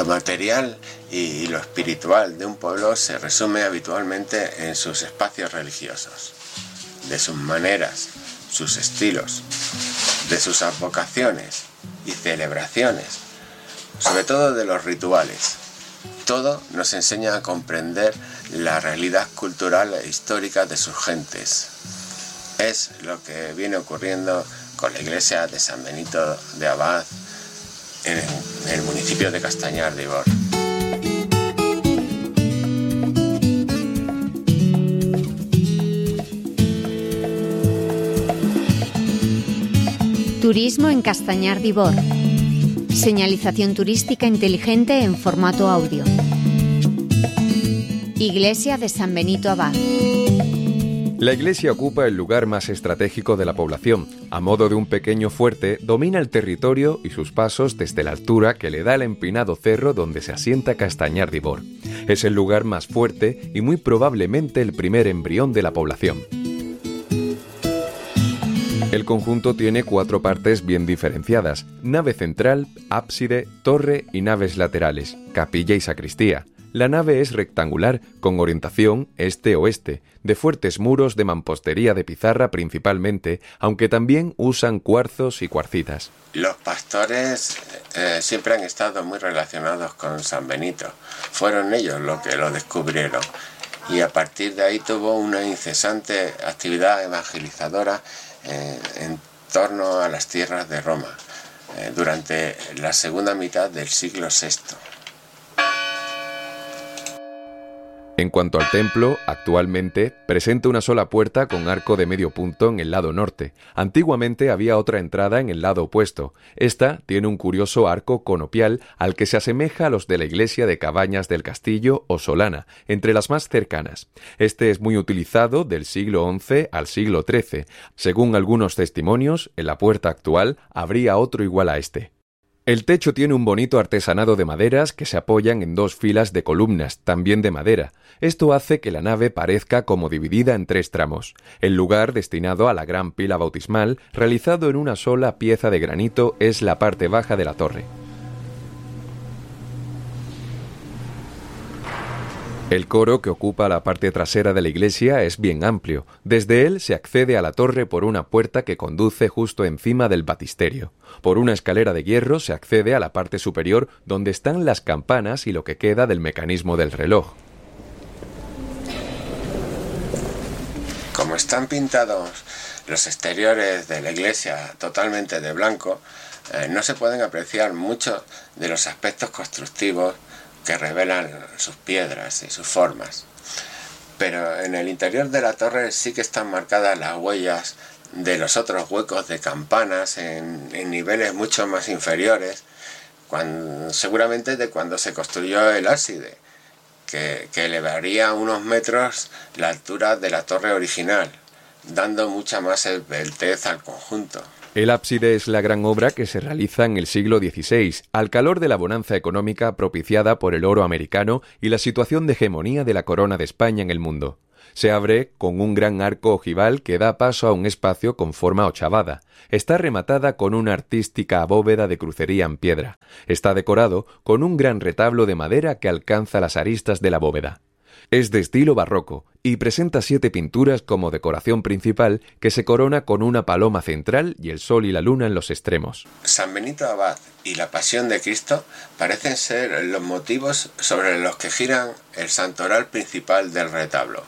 material y lo espiritual de un pueblo se resume habitualmente en sus espacios religiosos, de sus maneras, sus estilos, de sus advocaciones y celebraciones, sobre todo de los rituales. Todo nos enseña a comprender la realidad cultural e histórica de sus gentes. Es lo que viene ocurriendo con la iglesia de San Benito de Abad en el municipio de Castañar de Ibor. Turismo en Castañar de Ibor. Señalización turística inteligente en formato audio. Iglesia de San Benito Abad. La iglesia ocupa el lugar más estratégico de la población. A modo de un pequeño fuerte, domina el territorio y sus pasos desde la altura que le da el empinado cerro donde se asienta Castañar de Ibor. Es el lugar más fuerte y muy probablemente el primer embrión de la población. El conjunto tiene 4 partes bien diferenciadas: nave central, ábside, torre y naves laterales, capilla y sacristía. La nave es rectangular, con orientación este-oeste, de fuertes muros de mampostería de pizarra principalmente, aunque también usan cuarzos y cuarcitas. Los pastores siempre han estado muy relacionados con San Benito. Fueron ellos los que lo descubrieron. Y a partir de ahí tuvo una incesante actividad evangelizadora en torno a las tierras de Roma, durante la segunda mitad del siglo VI. En cuanto al templo, actualmente presenta una sola puerta con arco de medio punto en el lado norte. Antiguamente había otra entrada en el lado opuesto. Esta tiene un curioso arco conopial al que se asemeja a los de la iglesia de Cabañas del Castillo o Solana, entre las más cercanas. Este es muy utilizado del siglo XI al siglo XIII. Según algunos testimonios, en la puerta actual habría otro igual a este. El techo tiene un bonito artesanado de maderas que se apoyan en 2 filas de columnas, también de madera. Esto hace que la nave parezca como dividida en 3 tramos. El lugar destinado a la gran pila bautismal, realizado en una sola pieza de granito, es la parte baja de la torre. El coro, que ocupa la parte trasera de la iglesia, es bien amplio. Desde él se accede a la torre por una puerta que conduce justo encima del baptisterio. Por una escalera de hierro se accede a la parte superior, donde están las campanas y lo que queda del mecanismo del reloj. Como están pintados los exteriores de la iglesia totalmente de blanco, no se pueden apreciar mucho de los aspectos constructivos que revelan sus piedras y sus formas. Pero en el interior de la torre sí que están marcadas las huellas de los otros huecos de campanas en niveles mucho más inferiores, seguramente de cuando se construyó el ábside, que elevaría unos metros la altura de la torre original, dando mucha más esbeltez al conjunto. El ábside es la gran obra que se realiza en el siglo XVI, al calor de la bonanza económica propiciada por el oro americano y la situación de hegemonía de la corona de España en el mundo. Se abre con un gran arco ojival que da paso a un espacio con forma ochavada. Está rematada con una artística bóveda de crucería en piedra. Está decorado con un gran retablo de madera que alcanza las aristas de la bóveda. Es de estilo barroco y presenta 7 pinturas como decoración principal, que se corona con una paloma central y el sol y la luna en los extremos. San Benito Abad y la Pasión de Cristo parecen ser los motivos sobre los que giran el santoral principal del retablo.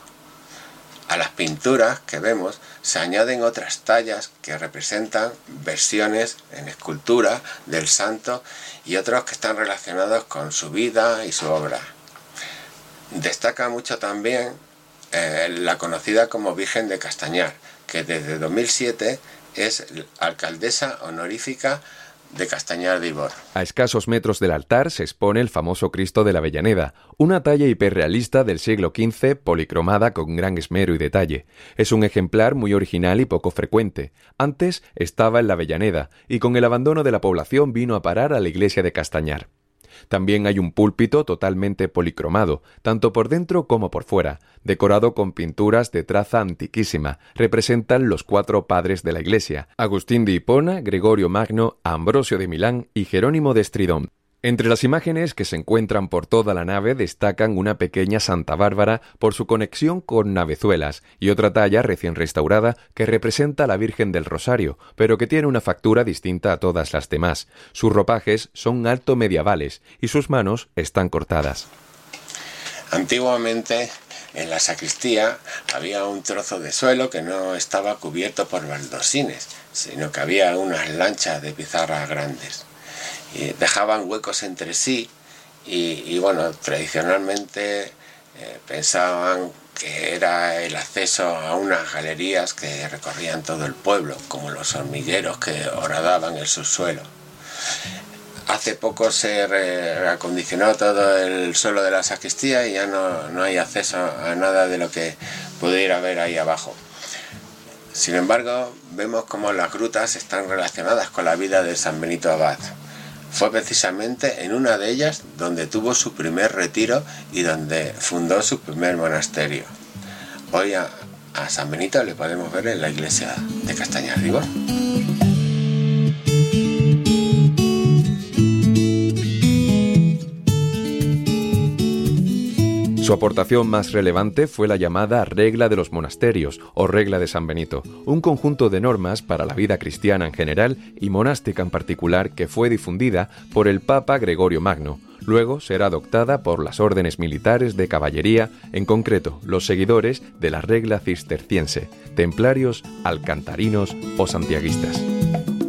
A las pinturas que vemos se añaden otras tallas que representan versiones en escultura del santo y otros que están relacionados con su vida y su obra. Destaca mucho también la conocida como Virgen de Castañar, que desde 2007 es alcaldesa honorífica de Castañar de Ibor. A escasos metros del altar se expone el famoso Cristo de la Avellaneda, una talla hiperrealista del siglo XV, policromada con gran esmero y detalle. Es un ejemplar muy original y poco frecuente. Antes estaba en la Avellaneda y con el abandono de la población vino a parar a la iglesia de Castañar. También hay un púlpito totalmente policromado, tanto por dentro como por fuera, decorado con pinturas de traza antiquísima. Representan los 4 padres de la iglesia: Agustín de Hipona, Gregorio Magno, Ambrosio de Milán y Jerónimo de Estridón. Entre las imágenes que se encuentran por toda la nave destacan una pequeña Santa Bárbara por su conexión con Navezuelas y otra talla recién restaurada que representa a la Virgen del Rosario, pero que tiene una factura distinta a todas las demás. Sus ropajes son alto medievales y sus manos están cortadas. Antiguamente, en la sacristía había un trozo de suelo que no estaba cubierto por baldosines, sino que había unas lanchas de pizarra grandes. Y dejaban huecos entre sí y bueno, tradicionalmente pensaban que era el acceso a unas galerías que recorrían todo el pueblo, como los hormigueros que horadaban el subsuelo. Hace poco se reacondicionó todo el suelo de la sacristía y ya no hay acceso a nada de lo que pudiera haber ahí abajo. Sin embargo, vemos cómo las grutas están relacionadas con la vida de San Benito Abad. Fue precisamente en una de ellas donde tuvo su primer retiro y donde fundó su primer monasterio. Hoy a San Benito le podemos ver en la iglesia de Castañar de Ibor. Su aportación más relevante fue la llamada Regla de los Monasterios o Regla de San Benito, un conjunto de normas para la vida cristiana en general y monástica en particular que fue difundida por el Papa Gregorio Magno. Luego será adoptada por las órdenes militares de caballería, en concreto los seguidores de la regla cisterciense, templarios, alcantarinos o santiaguistas.